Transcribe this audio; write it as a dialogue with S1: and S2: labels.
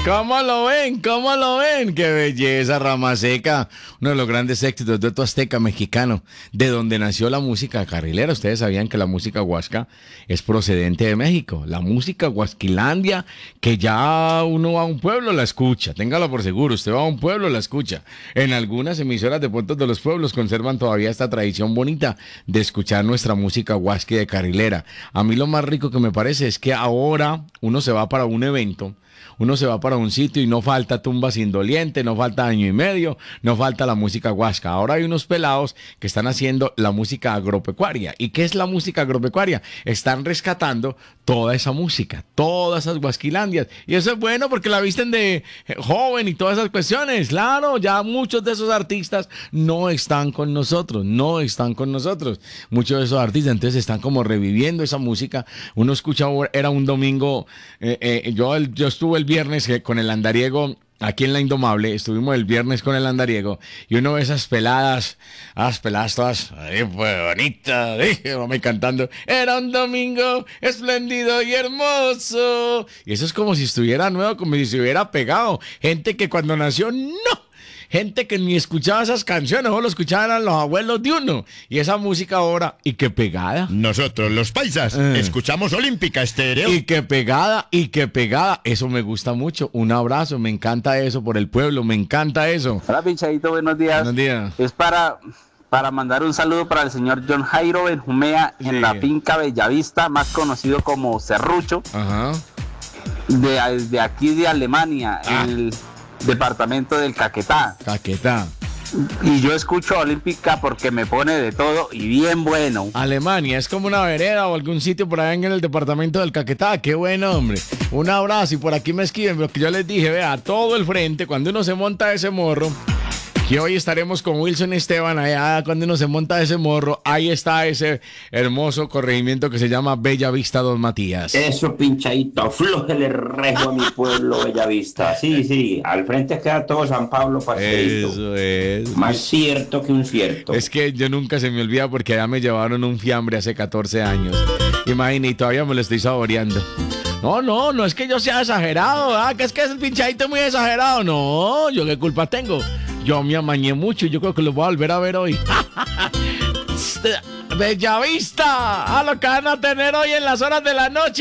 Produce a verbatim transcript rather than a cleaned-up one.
S1: ¿Cómo lo ven? ¿Cómo lo ven? ¡Qué belleza, Ramaseca! Uno de los grandes éxitos de Dueto Azteca mexicano, de donde nació la música carrilera. Ustedes sabían que la música huasca es procedente de México. La música huasquilandia, que ya uno va a un pueblo, la escucha. Téngalo por seguro, usted va a un pueblo, la escucha. En algunas emisoras de puertos de los pueblos conservan todavía esta tradición bonita de escuchar nuestra música huasca de carrilera. A mí lo más rico que me parece es que ahora uno se va para un evento, uno se va para un sitio y no falta tumbas indoliente, no falta año y medio, no falta la música huasca. Ahora hay unos pelados que están haciendo la música agropecuaria. ¿Y qué es la música agropecuaria? Están rescatando toda esa música, todas esas huasquilandias. Y eso es bueno porque la visten de joven y todas esas cuestiones. Claro, ya muchos de esos artistas no están con nosotros, no están con nosotros. Muchos de esos artistas entonces están como reviviendo esa música. Uno escucha, era un domingo, eh, eh, yo, yo estuve el viernes con el andariego aquí en La Indomable, estuvimos el viernes con el andariego y uno ve esas peladas, esas peladas todas, ay, pues bonitas, me cantando, era un domingo espléndido y hermoso, y eso es como si estuviera nuevo, como si se hubiera pegado, gente que cuando nació, no, gente que ni escuchaba esas canciones, o lo escuchaban los abuelos de uno. Y esa música ahora, y que pegada.
S2: Nosotros, los paisas, eh. escuchamos Olímpica Estéreo.
S1: Y que pegada, y que pegada. Eso me gusta mucho. Un abrazo, me encanta eso por el pueblo, me encanta eso.
S3: Hola, Pinchadito, buenos días.
S1: Buenos días.
S3: Es para, para mandar un saludo para el señor John Jairo Benjumea sí. en la finca Bellavista, más conocido como Serrucho.
S1: Ajá.
S3: De, de aquí de Alemania, ah. el departamento del Caquetá.
S1: Caquetá.
S3: Y yo escucho Olímpica porque me pone de todo y bien bueno.
S1: Alemania, es como una vereda o algún sitio por allá en el departamento del Caquetá. Qué bueno, hombre. Un abrazo y por aquí me escriben lo que yo les dije, vea, todo el frente, cuando uno se monta ese morro, que hoy estaremos con Wilson Esteban allá, cuando uno se monta ese morro, ahí está ese hermoso corregimiento que se llama Bellavista Don Matías.
S4: Eso, Pinchadito, aflójele rejo a mi pueblo Bellavista. Sí, sí, al frente queda todo San Pablo Paseíto.
S1: Eso es.
S4: Más cierto que un cierto.
S1: Es que yo nunca se me olvida porque allá me llevaron un fiambre hace catorce años. Imagínate, y todavía me lo estoy saboreando. No, no, no es que yo sea exagerado, ¿ah? Que es que el Pinchadito es muy exagerado. No, yo qué culpa tengo. Yo me amañé mucho y yo creo que lo voy a volver a ver hoy. Bellavista, a lo que van a tener hoy en las horas de la noche.